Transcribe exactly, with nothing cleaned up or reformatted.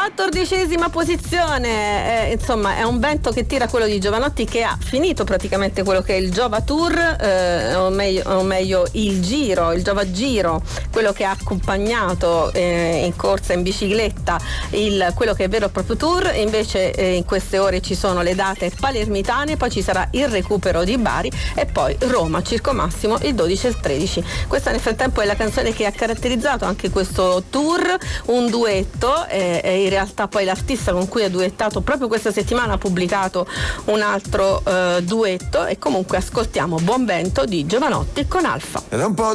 quattordicesima posizione, eh, insomma è un vento che tira quello di Jovanotti, che ha finito praticamente quello che è il Jova Tour, eh, o, meglio, o meglio il giro, il Jova Giro, quello che ha accompagnato eh, in corsa in bicicletta il, quello che è vero e proprio tour. Invece eh, in queste ore ci sono le date palermitane, poi ci sarà il recupero di Bari e poi Roma, Circo Massimo il dodici e il tredici. Questa nel frattempo è la canzone che ha caratterizzato anche questo tour, un duetto, e, e in realtà poi l'artista con cui ha duettato proprio questa settimana ha pubblicato un altro eh, duetto, e comunque ascoltiamo Buon Vento di Jovanotti con Alfa. Ed è un po'